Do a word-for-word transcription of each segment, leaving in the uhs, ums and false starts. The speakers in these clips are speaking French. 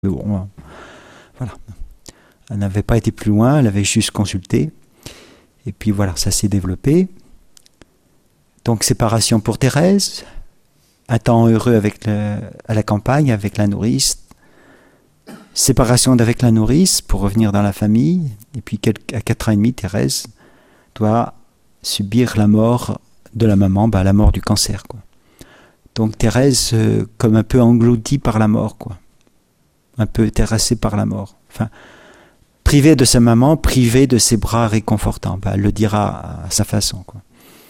Mais bon, voilà. Elle n'avait pas été plus loin, elle avait juste consulté. Et puis voilà, ça s'est développé. Donc séparation pour Thérèse, un temps heureux avec le, à la campagne avec la nourrice, séparation avec la nourrice pour revenir dans la famille, et puis à quatre ans et demi, Thérèse doit subir la mort de la maman, bah, la mort du cancer, quoi. Donc Thérèse, euh, comme un peu engloutie par la mort, quoi. Un peu terrassée par la mort. Enfin, privée de sa maman, privée de ses bras réconfortants. Bah, elle le dira à sa façon, quoi.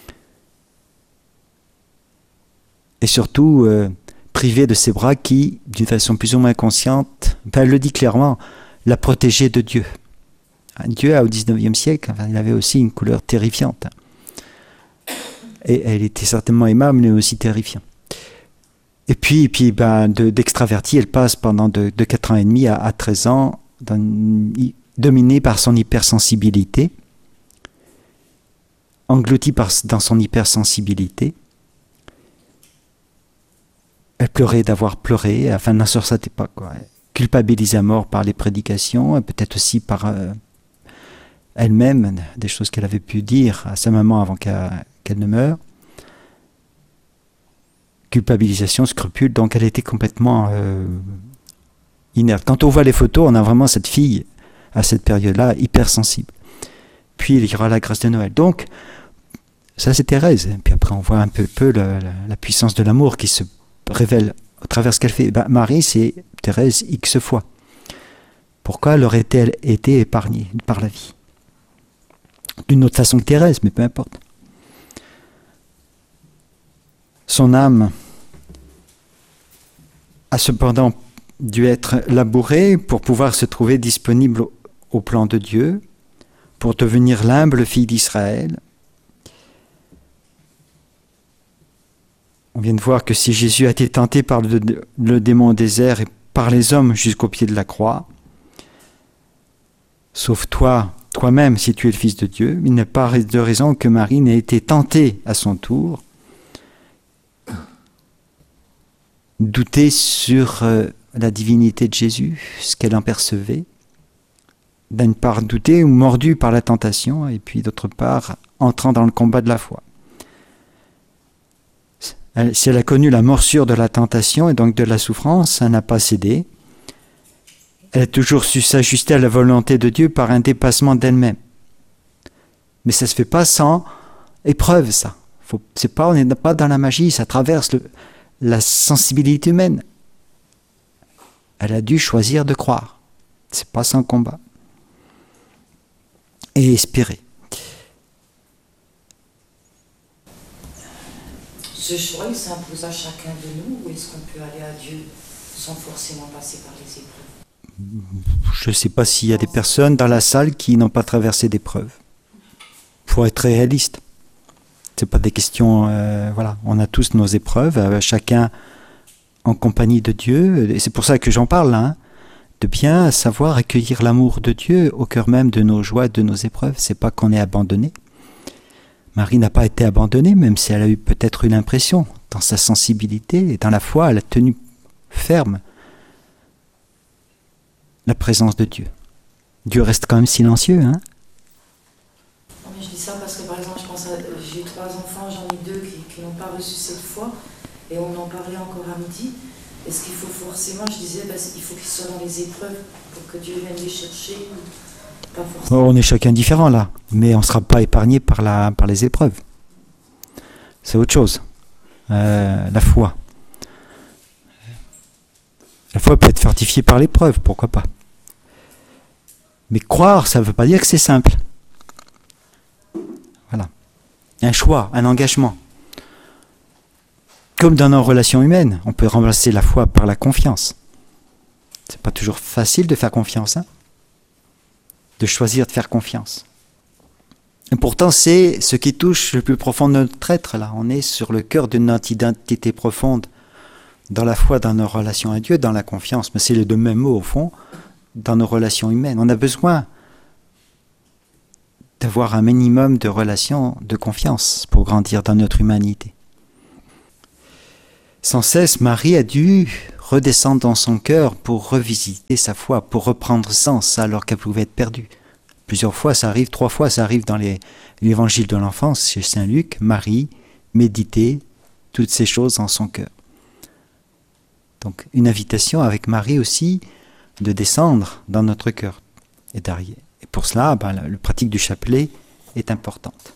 Et surtout, euh, privée de ses bras qui, d'une façon plus ou moins consciente, bah, elle le dit clairement, la protégeait de Dieu. Dieu, au dix-neuvième siècle, enfin, il avait aussi une couleur terrifiante. Et elle était certainement aimable, mais aussi terrifiante. Et puis, et puis ben, de, d'extravertie, elle passe pendant de, de quatre ans et demi à, à treize ans, dans, dominée par son hypersensibilité, engloutie par, dans son hypersensibilité. Elle pleurait d'avoir pleuré, enfin, n'en sortait pas, quoi. Culpabilisée à mort par les prédications, et peut-être aussi par euh, elle-même, des choses qu'elle avait pu dire à sa maman avant qu'elle, qu'elle ne meure. Culpabilisation, scrupule, donc elle était complètement euh, inerte. Quand on voit les photos, on a vraiment cette fille, à cette période-là, hypersensible. Puis il y aura la grâce de Noël. Donc, ça c'est Thérèse. Et puis après, on voit un peu, peu la, la, la puissance de l'amour qui se révèle au travers de ce qu'elle fait. Ben, Marie, c'est Thérèse X fois. Pourquoi leur est-elle été épargnée par la vie? D'une autre façon que Thérèse, mais peu importe. Son âme a cependant dû être labourée pour pouvoir se trouver disponible au, au plan de Dieu, pour devenir l'humble fille d'Israël. On vient de voir que si Jésus a été tenté par le, le démon au désert et par les hommes jusqu'au pied de la croix, sauf toi, toi-même, si tu es le Fils de Dieu, il n'est pas de raison que Marie n'ait été tentée à son tour, douter sur euh, la divinité de Jésus, ce qu'elle en percevait, d'une part douter ou mordue par la tentation, et puis d'autre part entrant dans le combat de la foi. Elle, si elle a connu la morsure de la tentation et donc de la souffrance, elle n'a pas cédé. Elle a toujours su s'ajuster à la volonté de Dieu par un dépassement d'elle-même. Mais ça ne se fait pas sans épreuve, ça. Faut, c'est pas, on n'est pas dans la magie, ça traverse le, la sensibilité humaine. Elle a dû choisir de croire. C'est pas sans combat. Et espérer. Ce choix, il s'impose à chacun de nous, ou est-ce qu'on peut aller à Dieu sans forcément passer par les épreuves? Je ne sais pas s'il y a des personnes dans la salle qui n'ont pas traversé d'épreuves. Il faut être réaliste. Ce n'est pas des questions... Euh, voilà, on a tous nos épreuves, euh, chacun en compagnie de Dieu. Et c'est pour ça que j'en parle, hein, de bien savoir accueillir l'amour de Dieu au cœur même de nos joies, de nos épreuves. Ce n'est pas qu'on est abandonné. Marie n'a pas été abandonnée, même si elle a eu peut-être eu l'impression, dans sa sensibilité et dans la foi, elle a tenu ferme la présence de Dieu. Dieu reste quand même silencieux, hein? Non, mais je dis ça parce que par exemple, je pense à, j'ai trois enfants, j'en ai deux qui, qui n'ont pas reçu cette foi, et on en parlait encore à midi. Est-ce qu'il faut forcément, je disais, bah, il faut qu'ils soient dans les épreuves pour que Dieu vienne les chercher? Pas forcément. On est chacun différent là, mais on ne sera pas épargné par, la, par les épreuves. C'est autre chose. Euh, la foi. La foi peut être fortifiée par l'épreuve, pourquoi pas. Mais croire, ça ne veut pas dire que c'est simple. Voilà. Un choix, un engagement. Comme dans nos relations humaines, on peut remplacer la foi par la confiance. C'est pas toujours facile de faire confiance, hein, de choisir de faire confiance. Et pourtant, c'est ce qui touche le plus profond de notre être, là. On est sur le cœur de notre identité profonde, dans la foi, dans nos relations à Dieu, dans la confiance. Mais c'est les deux mêmes mots, au fond, dans nos relations humaines. On a besoin d'avoir un minimum de relations de confiance pour grandir dans notre humanité. Sans cesse, Marie a dû redescendre dans son cœur pour revisiter sa foi, pour reprendre sens alors qu'elle pouvait être perdue. Plusieurs fois, ça arrive, trois fois, ça arrive dans les, l'évangile de l'enfance chez Saint Luc, Marie, méditer toutes ces choses en son cœur. Donc une invitation avec Marie aussi de descendre dans notre cœur et d'arriver. Et pour cela, ben, la, la pratique du chapelet est importante.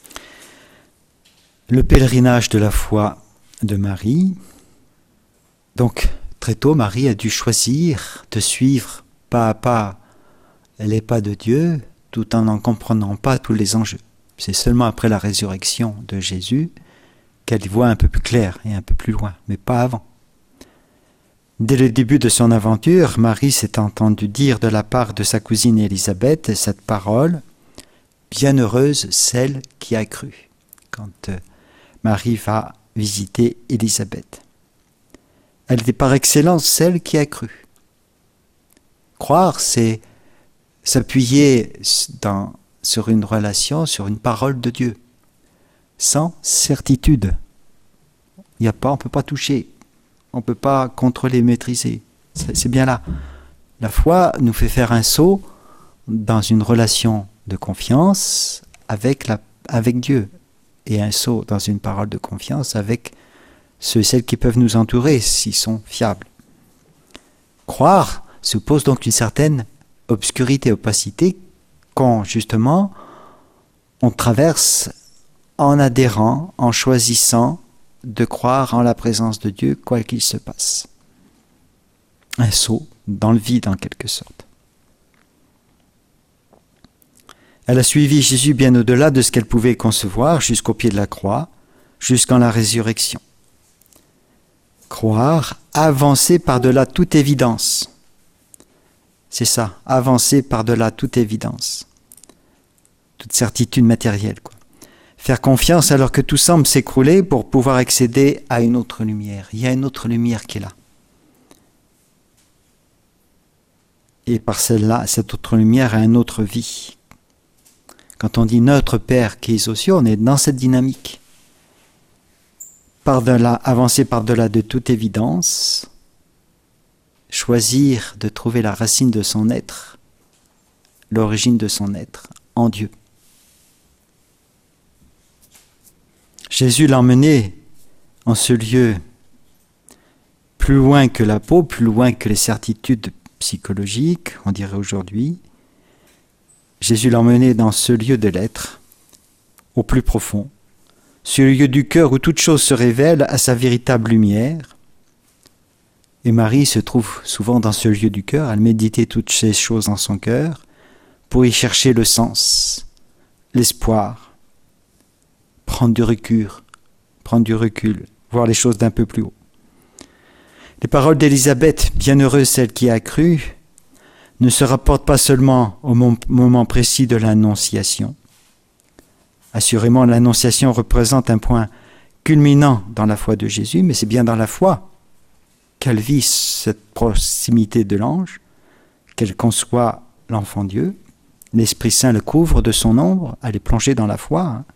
Le pèlerinage de la foi de Marie. Donc très tôt, Marie a dû choisir de suivre pas à pas les pas de Dieu, tout en n'en comprenant pas tous les enjeux. C'est seulement après la résurrection de Jésus qu'elle voit un peu plus clair et un peu plus loin, mais pas avant. Dès le début de son aventure, Marie s'est entendue dire de la part de sa cousine Élisabeth cette parole « Bienheureuse celle qui a cru » quand Marie va visiter Élisabeth. Elle était par excellence celle qui a cru. Croire, c'est s'appuyer dans, sur une relation, sur une parole de Dieu, sans certitude. Il y a pas, on ne peut pas toucher, on ne peut pas contrôler, maîtriser. C'est, c'est bien là. La foi nous fait faire un saut dans une relation de confiance avec, la, avec Dieu, et un saut dans une parole de confiance avec ceux et celles qui peuvent nous entourer, s'ils sont fiables. Croire suppose donc une certaine obscurité, opacité, quand justement on traverse en adhérant, en choisissant de croire en la présence de Dieu, quoi qu'il se passe. Un saut dans le vide en quelque sorte. Elle a suivi Jésus bien au-delà de ce qu'elle pouvait concevoir, jusqu'au pied de la croix, jusqu'en la résurrection. Croire, avancer par-delà toute évidence. C'est ça, avancer par-delà toute évidence. Toute certitude matérielle, quoi. Faire confiance alors que tout semble s'écrouler pour pouvoir accéder à une autre lumière. Il y a une autre lumière qui est là. Et par celle-là, cette autre lumière a une autre vie. Quand on dit notre Père qui est aux cieux, on est dans cette dynamique. Par-delà, avancer par-delà de toute évidence, choisir de trouver la racine de son être, l'origine de son être, en Dieu. Jésus l'a emmené en ce lieu plus loin que la peau, plus loin que les certitudes psychologiques, on dirait aujourd'hui. Jésus l'a emmené dans ce lieu de l'être, au plus profond, ce lieu du cœur où toute chose se révèle à sa véritable lumière. Et Marie se trouve souvent dans ce lieu du cœur, elle méditait toutes ces choses dans son cœur, pour y chercher le sens, l'espoir, prendre du recul, prendre du recul, voir les choses d'un peu plus haut. Les paroles d'Élisabeth, bienheureuse celle qui a cru, ne se rapportent pas seulement au moment précis de l'Annonciation. Assurément, l'Annonciation représente un point culminant dans la foi de Jésus, mais c'est bien dans la foi qu'elle vit cette proximité de l'ange, qu'elle conçoit l'enfant Dieu. L'Esprit Saint le couvre de son ombre, elle est plongée dans la foi.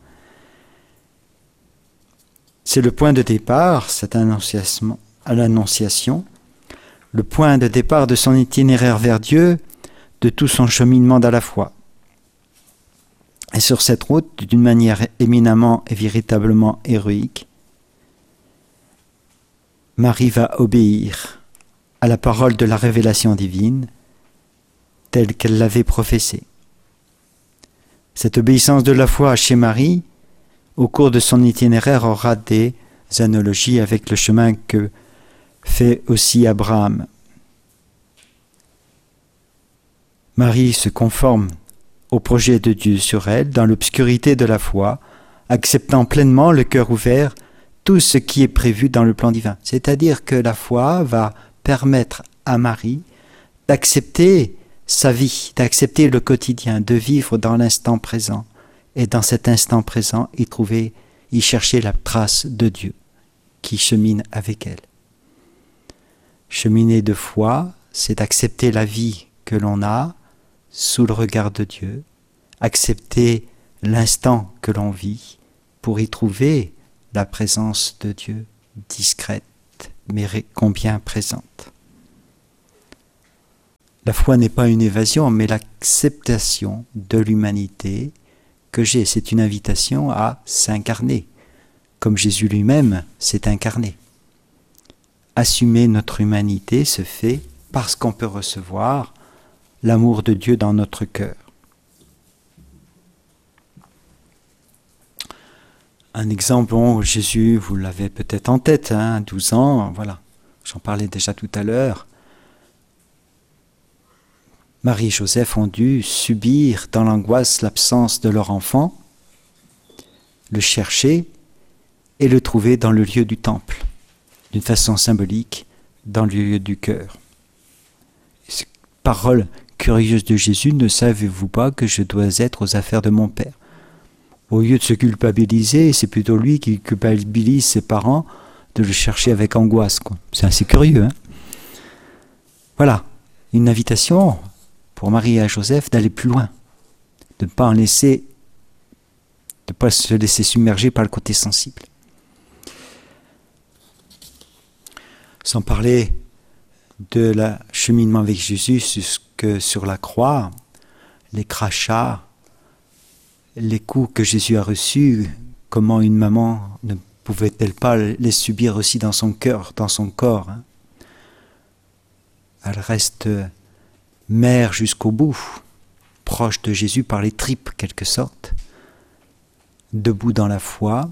C'est le point de départ, cette annonciation, à l'Annonciation, le point de départ de son itinéraire vers Dieu, de tout son cheminement dans la foi. Et sur cette route, d'une manière éminemment et véritablement héroïque, Marie va obéir à la parole de la révélation divine, telle qu'elle l'avait professée. Cette obéissance de la foi chez Marie, au cours de son itinéraire, aura des analogies avec le chemin que fait aussi Abraham. Marie se conforme au projet de Dieu sur elle, dans l'obscurité de la foi, acceptant pleinement, le cœur ouvert, tout ce qui est prévu dans le plan divin. C'est-à-dire que la foi va permettre à Marie d'accepter sa vie, d'accepter le quotidien, de vivre dans l'instant présent, et dans cet instant présent, y trouver, y chercher la trace de Dieu qui chemine avec elle. Cheminer de foi, c'est accepter la vie que l'on a sous le regard de Dieu, accepter l'instant que l'on vit pour y trouver la présence de Dieu discrète, mais combien présente. La foi n'est pas une évasion, mais l'acceptation de l'humanité que j'ai. C'est une invitation à s'incarner, comme Jésus lui-même s'est incarné. Assumer notre humanité se fait parce qu'on peut recevoir l'amour de Dieu dans notre cœur. Un exemple, bon, Jésus, vous l'avez peut-être en tête, hein, douze ans, voilà, j'en parlais déjà tout à l'heure. Marie et Joseph ont dû subir dans l'angoisse l'absence de leur enfant, le chercher et le trouver dans le lieu du temple, d'une façon symbolique, dans le lieu du cœur. Parole curieuse de Jésus, ne savez-vous pas que je dois être aux affaires de mon Père? Au lieu de se culpabiliser, c'est plutôt lui qui culpabilise ses parents de le chercher avec angoisse, quoi. C'est assez curieux, hein? Voilà, une invitation pour Marie et Joseph d'aller plus loin, de ne pas en laisser, de ne pas se laisser submerger par le côté sensible. Sans parler de la cheminement avec Jésus jusque sur la croix, les crachats, les coups que Jésus a reçus, comment une maman ne pouvait-elle pas les subir aussi dans son cœur, dans son corps, hein? Elle reste mère jusqu'au bout, proche de Jésus par les tripes, quelque sorte, debout dans la foi,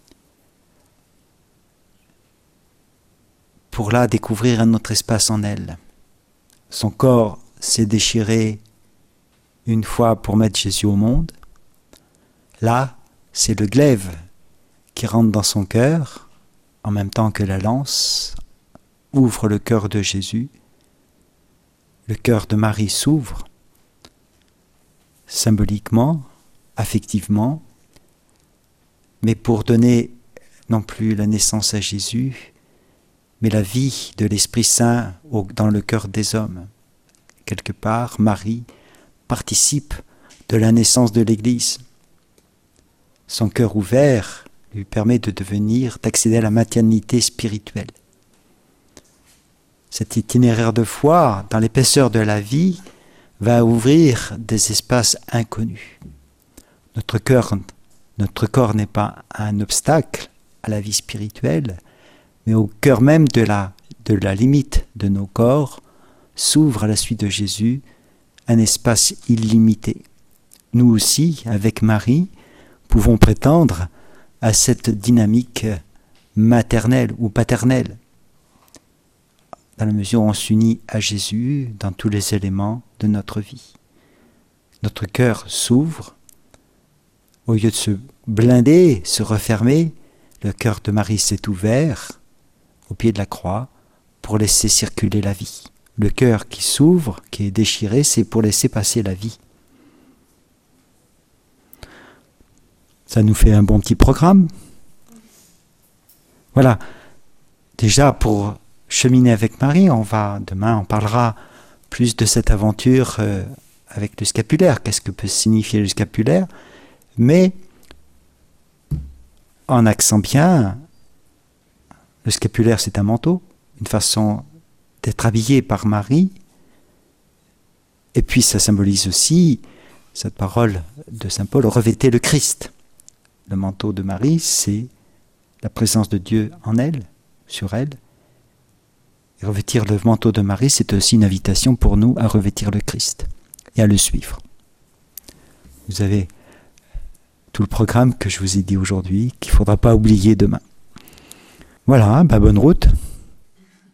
pour là découvrir un autre espace en elle. Son corps s'est déchiré une fois pour mettre Jésus au monde. Là, c'est le glaive qui rentre dans son cœur, en même temps que la lance ouvre le cœur de Jésus. Le cœur de Marie s'ouvre, symboliquement, affectivement, mais pour donner non plus la naissance à Jésus, mais la vie de l'Esprit Saint au, dans le cœur des hommes. Quelque part, Marie participe de la naissance de l'Église. Son cœur ouvert lui permet de devenir, d'accéder à la maternité spirituelle. Cet itinéraire de foi, dans l'épaisseur de la vie, va ouvrir des espaces inconnus. Notre cœur, notre corps n'est pas un obstacle à la vie spirituelle, mais au cœur même de la, de la limite de nos corps s'ouvre à la suite de Jésus un espace illimité. Nous aussi, avec Marie, pouvons prétendre à cette dynamique maternelle ou paternelle, dans la mesure où on s'unit à Jésus dans tous les éléments de notre vie. Notre cœur s'ouvre, au lieu de se blinder, se refermer, le cœur de Marie s'est ouvert au pied de la croix pour laisser circuler la vie. Le cœur qui s'ouvre, qui est déchiré, c'est pour laisser passer la vie. Ça nous fait un bon petit programme. Voilà. Déjà, pour cheminer avec Marie, on va, demain, on parlera plus de cette aventure euh, avec le scapulaire. Qu'est-ce que peut signifier le scapulaire? Mais, en accent bien, le scapulaire, c'est un manteau, une façon d'être habillé par Marie. Et puis, ça symbolise aussi, cette parole de saint Paul, revêtez le Christ. Le manteau de Marie, c'est la présence de Dieu en elle, sur elle. Et revêtir le manteau de Marie, c'est aussi une invitation pour nous à revêtir le Christ et à le suivre. Vous avez tout le programme que je vous ai dit aujourd'hui, qu'il ne faudra pas oublier demain. Voilà, bah bonne route.